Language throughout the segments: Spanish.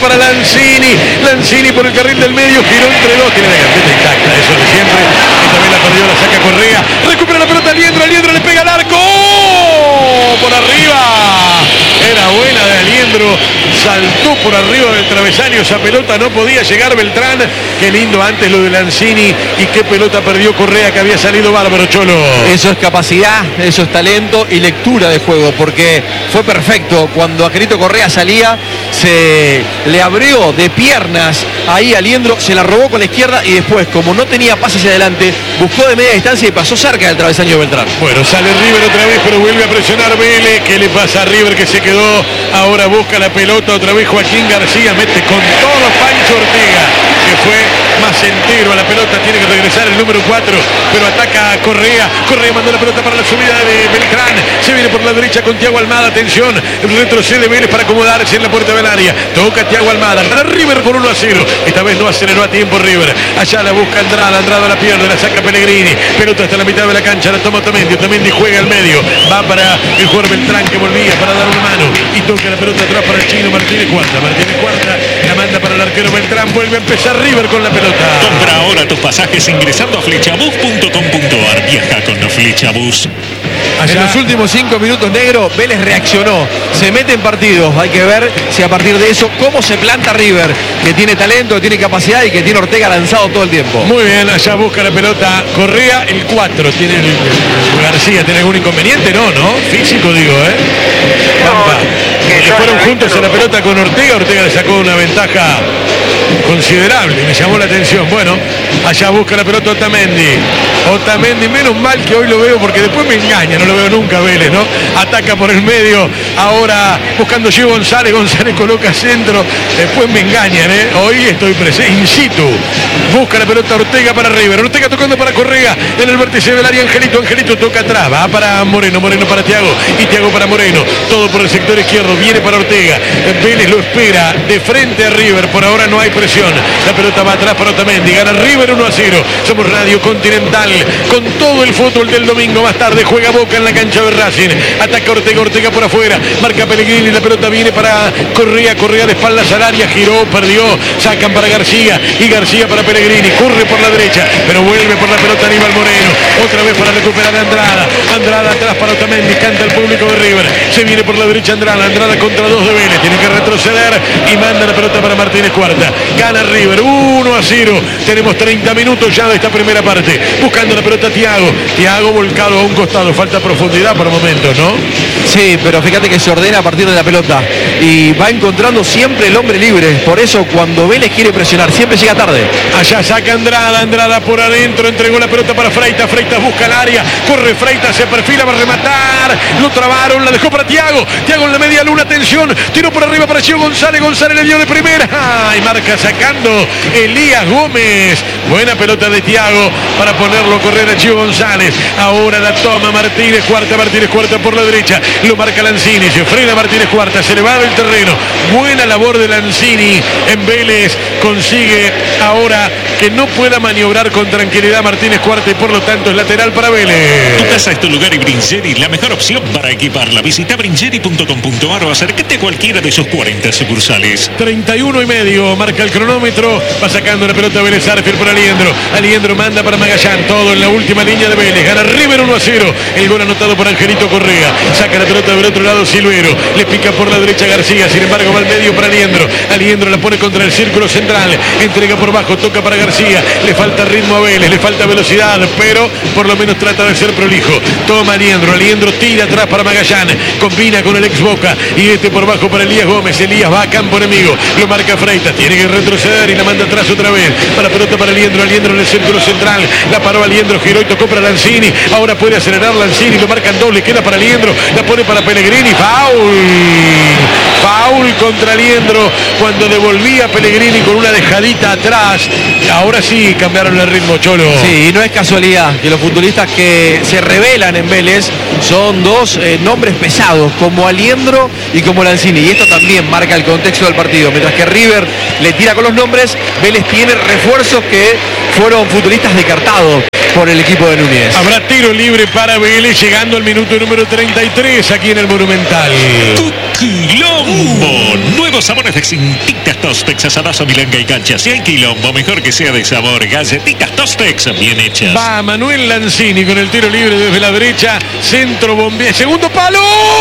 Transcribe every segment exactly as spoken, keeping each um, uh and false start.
para Lanzini. Lanzini por el carril del medio, giró entre dos, tiene la gambeta intacta, eso de siempre. Esta vez la perdió, la saca Correa. Recupera la pelota Aliendro, Aliendro le pega al arco. ¡Oh! Por arriba. Era buena de Aliendro. Saltó por arriba del travesaño. Esa pelota no podía llegar Beltrán. Qué lindo antes lo de Lanzini. Y qué pelota perdió Correa, que había salido bárbaro, Cholo. Eso es capacidad, eso es talento y lectura de juego, porque fue perfecto. Cuando Angelito Correa salía, se le abrió de piernas ahí a Aliendro, se la robó con la izquierda y después, como no tenía pase hacia adelante, buscó de media distancia y pasó cerca del travesaño de Beltrán. Bueno, sale River otra vez, pero vuelve a presionar Vélez. ¿Qué le pasa a River, que se quedó? Ahora busca la pelota otra vez Joaquín García, mete con todo Pancho Ortega, que fue más entero a la pelota. Tiene que regresar el número cuatro, pero ataca a Correa. Correa mandó la pelota para la subida de Beltrán. Se viene por la derecha con Thiago Almada. Atención, retrocede Vélez para acomodarse en la puerta del área. Toca Thiago Almada. Para River por uno a cero. Esta vez no aceleró a tiempo River. Allá la busca Andrada. Andrada la pierde, la saca Pellegrini. Pelota hasta la mitad de la cancha. La toma Otamendi. Otamendi juega al medio. Va para el jugador Beltrán, que volvía para dar una mano. Y toca la pelota atrás para el chino Martínez Cuarta. Martínez Cuarta la manda para el arquero Beltrán. Vuelve a empezar River con la pelota. Compra ahora tus pasajes ingresando a flechabus punto com punto ar. Viaja con Flechabus. Allá. En los últimos cinco minutos, negro, Vélez reaccionó, se mete en partidos. Hay que ver si a partir de eso, cómo se planta River, que tiene talento, que tiene capacidad y que tiene Ortega lanzado todo el tiempo. Muy bien, allá busca la pelota Correa, el cuatro. ¿Tiene el, el García, tiene algún inconveniente? No, ¿no? Físico, digo, ¿eh? Pampa. Que fueron juntos a la pelota con Ortega. Ortega le sacó una ventaja considerable, me llamó la atención. Bueno, allá busca la pelota Otamendi. Otamendi, menos mal que hoy lo veo, porque después me engaña, no lo veo nunca Vélez, ¿no? Ataca por el medio, ahora buscando Gio González. González coloca centro, después me engañan, ¿eh? Hoy estoy presente, in situ. Busca la pelota Ortega para River. Ortega tocando para Correa en el vértice del área. Angelito, Angelito toca atrás, va para Moreno, Moreno para Thiago y Thiago para Moreno. Todo por el sector izquierdo, viene para Ortega. Vélez lo espera de frente a River. Por ahora no hay presión. La pelota va atrás para Otamendi. Gana River uno a cero. Somos Radio Continental con todo el fútbol del domingo. Más tarde juega Boca en la cancha de Racing. Ataca Ortega, Ortega por afuera. Marca Pellegrini, la pelota viene para Correa. Correa de espaldas al área, giró, perdió. Sacan para García y García para Pellegrini. Corre por la derecha, pero vuelve por la pelota Aníbal Moreno. Otra vez para recuperar a Andrada. Andrada atrás para Otamendi. Canta el público de River. Se viene por la derecha Andrada. Andrada contra dos de Vélez. Tiene que retroceder y manda la pelota para Martínez Cuarta. Gana River uno a cero. Tenemos treinta minutos ya de esta primera parte. Buscando la pelota Thiago. Thiago volcado a un costado. Falta profundidad por momentos, ¿no? Sí, pero fíjate que se ordena a partir de la pelota y va encontrando siempre el hombre libre. Por eso cuando Vélez quiere presionar siempre llega tarde. Allá saca Andrada. Andrada por adentro. Entregó la pelota para Freitas. Freitas busca el área. Corre Freitas. Se perfila para rematar. Lo trabaron. La dejó para Thiago. Thiago en la media luna. Atención. Tiró por arriba para Gio González. González le dio de primera. Y marca sacando Elías Gómez. Buena pelota de Thiago para ponerlo a correr a Gio González. Ahora la toma Martínez Cuarta. Martínez Cuarta por la derecha. Lo marca Lanzini. Se frena Martínez Cuarta. Se le va del terreno. Buena labor de Lanzini en Vélez. Consigue ahora que no pueda maniobrar con tranquilidad Martínez Cuarta y por lo tanto es lateral para Vélez. Tu casa es tu lugar y Bringeri la mejor opción para equiparla. Visita bringeri punto com punto ar o acércate a cualquiera de sus cuarenta sucursales. treinta y uno y medio. Marca el cronómetro. Va sacando la pelota Vélez Arfield por Aliendro. Aliendro manda para Magallán. Todo en la última línea de Vélez. Gana River uno a cero. El gol anotado por Angelito Correa. Saca la pelota del otro lado Silvero. Le pica por la derecha García. Sin embargo va al medio para Aliendro. Aliendro la pone contra el círculo central. Entrega por bajo. Toca para García. Le falta ritmo a Vélez. Le falta velocidad. Pero por lo menos trata de ser prolijo. Toma Aliendro. Aliendro tira atrás para Magallán. Combina con el ex Boca. Y este por bajo para Elías Gómez. Elías va a campo enemigo. Lo marca Freitas. Tiene que retroceder y la manda atrás otra vez. Para pelota para Aliendro. Aliendro en el círculo central. La paró Aliendro. Giró y tocó para Lanzini. Ahora puede acelerar Lanzini. Lo marcan doble. Queda para Aliendro. La pone para Pellegrini. Foul. Foul contra Aliendro. Cuando devolvía Pellegrini con una dejadita atrás. Ahora sí cambiaron el ritmo, Cholo. Sí, y no es casualidad que los futbolistas que se revelan en Vélez son dos eh, nombres pesados, como Aliendro y como Lanzini. Y esto también marca el contexto del partido. Mientras que River le tira con los nombres, Vélez tiene refuerzos que fueron futbolistas descartados por el equipo de Núñez. Habrá tiro libre para Vélez llegando al minuto número treinta y tres aquí en el Monumental. Tu Quilombo. Nuevos sabores de Galletitas Tostex, asadazo, milanga y cancha. Si hay quilombo, mejor que sea de sabor. Galletitas Tostex, bien hechas. Va Manuel Lanzini con el tiro libre desde la derecha. Centro bombea. Segundo palo.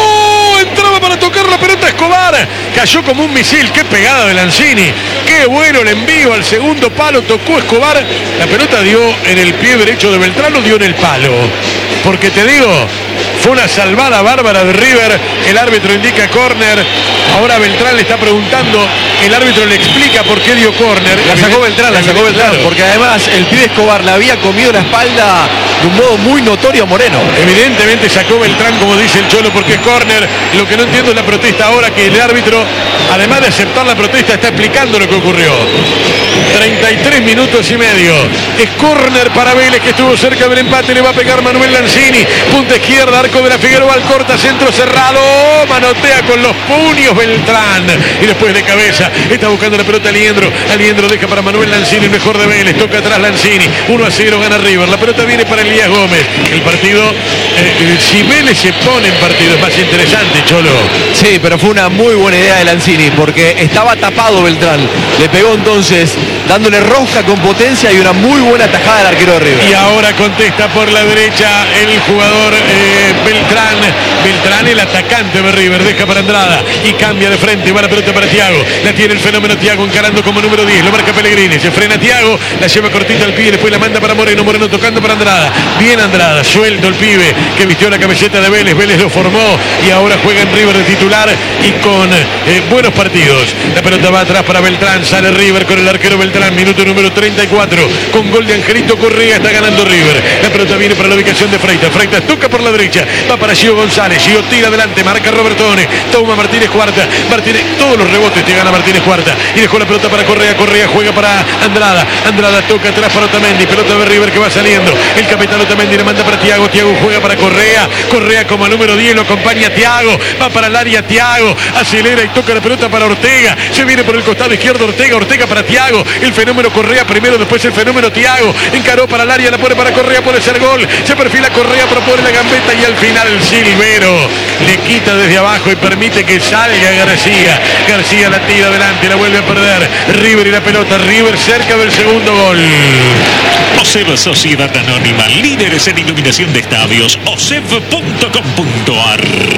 Entraba para tocar la pelota Escobar. Cayó como un misil. Qué pegada de Lanzini. Qué bueno el envío al segundo palo. Tocó Escobar. La pelota dio en el pie derecho de Beltrán, o dio en el palo. Porque te digo, fue una salvada bárbara de River. El árbitro indica córner. Ahora Beltrán le está preguntando. El árbitro le explica por qué dio córner. La sacó Beltrán, la sacó Beltrán. Claro. Porque además el pibe Escobar le había comido la espalda de un modo muy notorio a Moreno. Evidentemente sacó Beltrán, como dice el Cholo, porque es córner. Lo que no entiendo es la protesta ahora, que el árbitro, además de aceptar la protesta, está explicando lo que ocurrió. treinta y tres minutos y medio. Es córner para Vélez, que estuvo cerca del empate. Le va a pegar Manuel Lanzini. Punta izquierda, arco de la Figueroa, al corta, centro cerrado. Manotea con los puños Beltrán. Y después de cabeza está buscando la pelota Aliendro. Aliendro deja para Manuel Lanzini, el mejor de Vélez. Toca atrás Lanzini. uno a cero gana River. La pelota viene para Elías Gómez. El partido, eh, si Vélez se pone en partido, es más interesante, Cholo. Sí, pero fue una muy buena idea de Lanzini, porque estaba tapado Beltrán. Le pegó entonces, dándole rosca con potencia, y una muy buena tajada del arquero de River. Y ahora contesta por la derecha el jugador eh, Beltrán. Beltrán, el atacante de River, deja para Andrada y cambia de frente. Va la pelota para Thiago. La tiene el fenómeno Thiago encarando como número diez. Lo marca Pellegrini. Se frena Thiago. La lleva cortita al pie. Después la manda para Moreno. Moreno tocando para Andrada. Bien Andrada. Suelto el pibe que vistió la camiseta de Vélez. Vélez lo formó y ahora juega en River de titular y con eh, buenos partidos. La pelota va atrás para Beltrán. Sale River con el arquero Beltrán. Minuto número treinta y cuatro. Con gol de Angelito Correa está ganando River. La pelota viene para la ubicación de Freitas. Freitas toca por la derecha. Va para Gio González. Gio tira adelante. Marca Robertone. Toma Martínez Cuarta. Martínez, todos los rebotes te gana Martínez Cuarta. Y dejó la pelota para Correa. Correa juega para Andrada. Andrada toca atrás para Otamendi. Pelota de River que va saliendo. El capitán Otamendi le manda para Thiago. Thiago juega para Correa. Correa como número diez. Lo acompaña Thiago. Va para el área Thiago. Acelera y toca la pelota para Ortega. Se viene por el costado izquierdo Ortega. Ortega para Thiago. El fenómeno Correa primero. Después el fenómeno Thiago. Encaró para el área. La pone para Correa. Puede ser gol. Se perfila Correa. Propone la gambeta. Y al final el Silvero le quita desde abajo y permite que salga García. García la tira adelante. La vuelve a perder. River y la pelota. River cerca del segundo gol. OSEV Sociedad Anónima, líderes en iluminación de estadios, osev punto com punto ar.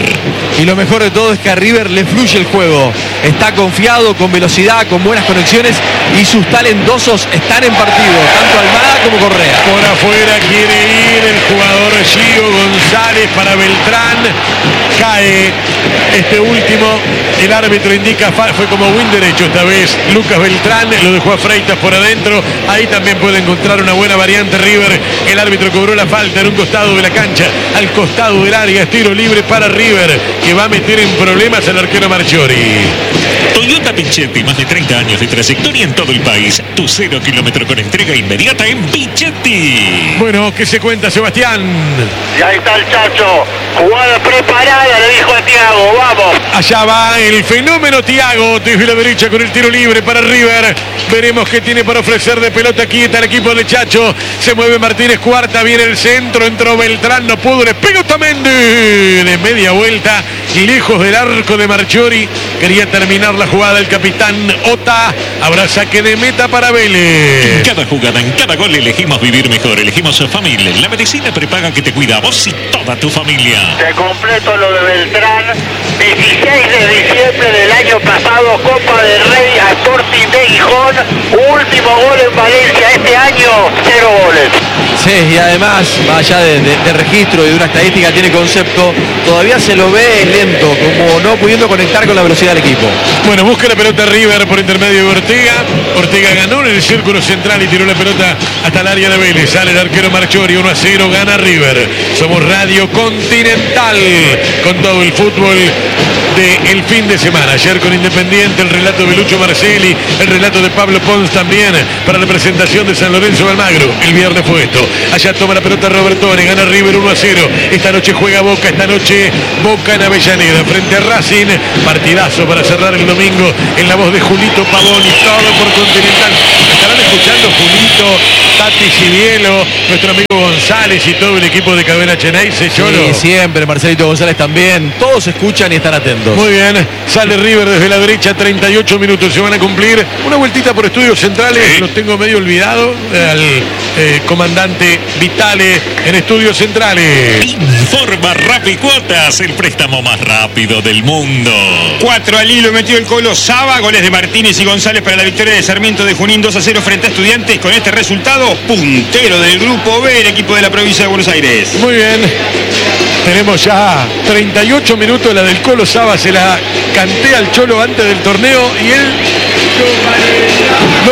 Y lo mejor de todo es que a River le fluye el juego. Está confiado, con velocidad, con buenas conexiones, y sus talentosos están en partido, tanto Almada como Correa. Por afuera quiere ir el jugador Gio González para Beltrán. Cae este último. El árbitro indica, fue como win derecho esta vez. Lucas Beltrán lo dejó a Freitas por adentro. Ahí también puede encontrar una buena variante River. El árbitro cobró la falta en un costado de la cancha, al costado del área. Tiro libre para River, que va a meter en problemas al arquero Marchiori. Toyota Pichetti, más de treinta años de trayectoria en todo el país. Tu cero kilómetro con entrega inmediata en Pichetti. Bueno, ¿qué se cuenta, Sebastián? Y ahí está el Chacho. Jugada preparada, le dijo a Thiago. Vamos. Allá va el fenómeno Thiago desde la derecha con el tiro libre para River. Veremos qué tiene para ofrecer de pelota quieta el equipo de Chacho. Se mueve Martínez Cuarta, viene el centro, entró Beltrán, no pudo, le pega Otamendi de media vuelta, lejos del arco de Marchiori. Quería terminar la jugada el capitán Ota. Habrá saque de meta para Vélez. En cada jugada, en cada gol elegimos vivir mejor, elegimos a familia. La medicina prepaga que te cuida a vos y toda tu familia. Te completo lo de Beltrán. dieciséis de diciembre del año pasado, Copa del Rey a Sporting de Gijón. Último gol en Valencia este año, cero goles. Sí, y además, más allá de, de, de registro y de una estadística, tiene concepto. Todavía se lo ve lento, como no pudiendo conectar con la velocidad del equipo. Bueno, busca la pelota River por intermedio de Ortega. Ortega ganó en el círculo central y tiró la pelota hasta el área de Vélez. Sale el arquero Marchiori, uno a cero, gana River. Somos Radio Continental con todo el fútbol del fin de semana. Ayer con Independiente, el relato de Lucho Marcelli, el relato de Pablo Pons también para la presentación de San Lorenzo de Almagro. El viernes fue esto. Allá toma la pelota Robertone, gana River uno a cero. Esta noche juega Boca, esta noche Boca en Avellaneda frente a Racing. Partidazo para cerrar el domingo en la voz de Julito Pavón y todo por Continental. estarán escuchando Julito, Tati Cibielo, nuestro amigo González y todo el equipo de Cadena Cheneise, Cholo. Sí, siempre, Marcelito González también. Todos escuchan y están atentos. Muy bien, sale River desde la derecha, treinta y ocho minutos se van a cumplir. Una vueltita por Estudios Centrales, sí. Lo tengo medio olvidado, eh, al eh, comandante Vitale en Estudios Centrales. Informa Rapicuotas, el préstamo más rápido del mundo. Cuatro al hilo metió el Colo Saba, goles de Martínez y González para la victoria de Sarmiento de Junín, dos a cero frente a Estudiantes. Con este resultado, puntero del grupo B, el equipo de la provincia de Buenos Aires. Muy bien, tenemos ya treinta y ocho minutos, la del Colo Saba se la canté al Cholo antes del torneo y él no,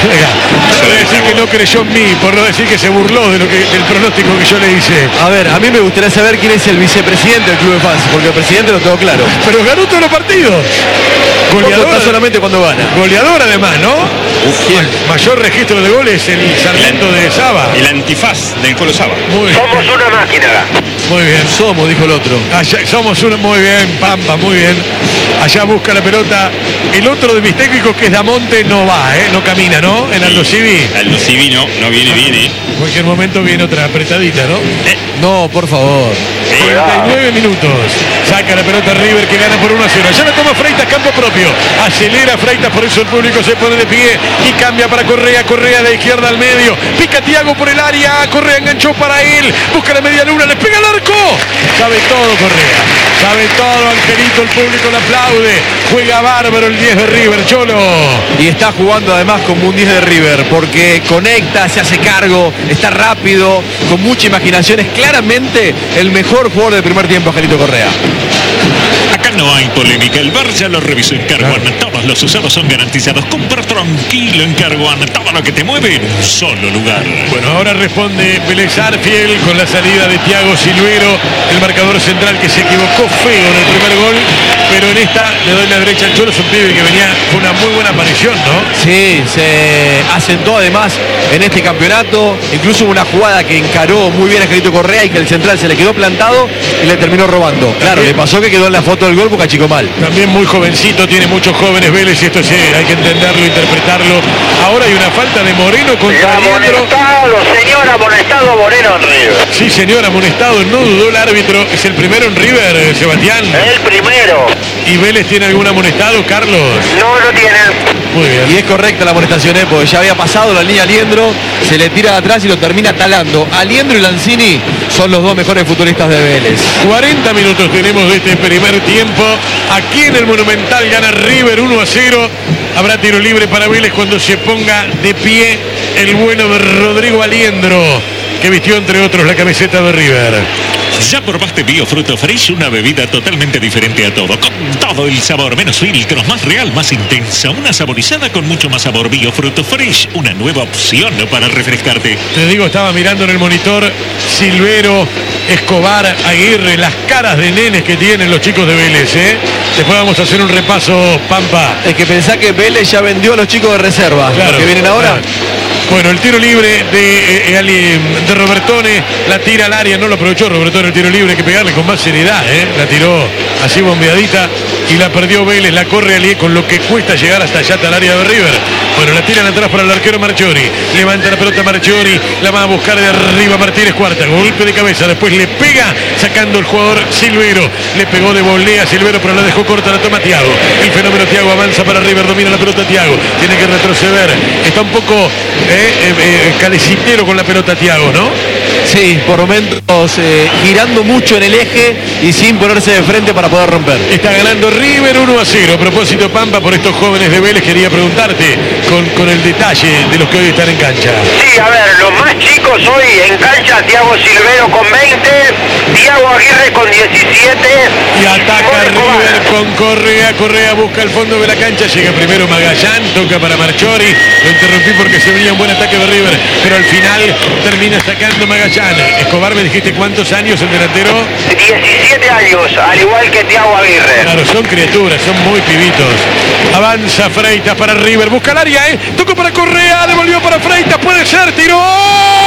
no decir que no creyó en mí, por no decir que se burló de lo que, del pronóstico que yo le hice. A ver, a mí me gustaría saber quién es el vicepresidente del club de fans, porque el presidente lo tengo claro. Pero ganó todos los partidos. Goleador solamente cuando gana. Goleador además, ¿no? Uf, el mayor registro de goles el Sarmiento de Saba. El antifaz del Colo Saba. Muy Somos bien. Una máquina. Muy bien. Somos, dijo el otro. Allá, somos una, muy bien, Pampa, muy bien. Allá busca la pelota. El otro de mis técnicos, que es Damonte, no va, ¿eh? No camina, ¿no? En Aldo Civi. Aldo Civi no, no viene, viene. En cualquier momento viene otra apretadita, ¿no? Eh. No, por favor. treinta y nueve minutos. Saca la pelota River, que gana por uno a cero. Ya la toma Freitas, campo propio. Acelera Freitas, por eso el público se pone de pie y cambia para Correa. Correa de izquierda al medio. Pica Thiago por el área. Correa enganchó para él. Busca la media luna. Le pega al arco. Sabe todo Correa. Sabe todo, Angelito. El público le aplaude. Juega bárbaro el diez de River, Cholo. Y está jugando además como un diez de River, porque conecta, se hace cargo, está rápido, con mucha imaginación. Es claramente el mejor jugador del primer tiempo, Angelito Correa. Acá no hay polémica, el V A R ya lo revisó en Carguán. Todos los usados son garantizados. Compra tranquilo en Carguán. Todo lo que te mueve en un solo lugar. Bueno, ahora responde Vélez Arfiel con la salida de Thiago Silvero, el marcador central que se equivocó feo en el primer gol, pero en esta le doy la derecha al Cholo. Es un pibe que venía con una muy buena aparición, ¿no? Sí, se asentó además en este campeonato. Incluso hubo una jugada que encaró muy bien a Angelito Correa y que el central se le quedó plantado y le terminó robando. Claro, le pasó que quedó en la foto del gol porque achicó mal. También muy jovencito, tiene muchos jóvenes Vélez y esto sí, hay que entenderlo, interpretarlo. Ahora hay una falta de Moreno contra Aliendro. Amonestado, señor, amonestado Moreno en River. Sí, señor, amonestado, no dudó el árbitro. Es el primero en River, eh, Sebastián. El primero. ¿Y Vélez tiene algún amonestado, Carlos? No, no tiene. Muy bien. Y es correcta la amonestación, ¿eh? Porque ya había pasado la línea Aliendro, se le tira de atrás y lo termina talando. Aliendro y Lanzini son los dos mejores futbolistas de Vélez. cuarenta minutos tenemos de este primer tiempo. Aquí en el Monumental gana River uno a cero. Habrá tiro libre para Vélez cuando se ponga de pie el bueno de Rodrigo Aliendro, que vistió entre otros la camiseta de River. Ya probaste Biofruto Fresh, una bebida totalmente diferente a todo, con todo el sabor, menos filtros, más real, más intensa, una saborizada con mucho más sabor. Biofruto Fresh, una nueva opción para refrescarte. Te digo, estaba mirando en el monitor Silvero, Escobar, Aguirre, las caras de nenes que tienen los chicos de Vélez, ¿eh? Después vamos a hacer un repaso, Pampa. Es que pensá que Vélez ya vendió a los chicos de reserva, claro, los que vienen ahora. Claro. Bueno, el tiro libre de, eh, de Robertone, la tira al área, no lo aprovechó Robertone el tiro libre, hay que pegarle con más seriedad, ¿eh? La tiró así bombeadita y la perdió Vélez, la corre Alié con lo que cuesta llegar hasta allá, hasta el área de River. Bueno, la tiran atrás para el arquero Marchiori, levanta la pelota Marchiori, la va a buscar de arriba Martínez Cuarta, golpe de cabeza, después le pega sacando el jugador Silvero, le pegó de volea a Silvero pero la dejó corta, la toma Thiago, el fenómeno Thiago avanza para River, domina la pelota Thiago, tiene que retroceder, está un poco eh, eh, eh, calecitero con la pelota Thiago, ¿no? Sí, por momentos eh, girando mucho en el eje y sin ponerse de frente para poder romper. Está ganando River uno a cero. A propósito, Pampa, por estos jóvenes de Vélez, quería preguntarte con, con el detalle de los que hoy están en cancha. Sí, a ver, los más chicos hoy en cancha, Thiago Silvero con veinte, Thiago Aguirre con diecisiete. Y ataca River con Correa. Correa busca el fondo de la cancha. Llega primero Magallán, toca para Marchiori. Lo interrumpí porque se venía un buen ataque de River, pero al final termina sacando Magallán. Escobar, me dijiste cuántos años el delantero. diecisiete años, al igual que Thiago Aguirre. Claro, son criaturas, son muy pibitos. Avanza Freitas para River, busca el área, ¿eh? Tocó para Correa, devolvió para Freitas, puede ser, tiró.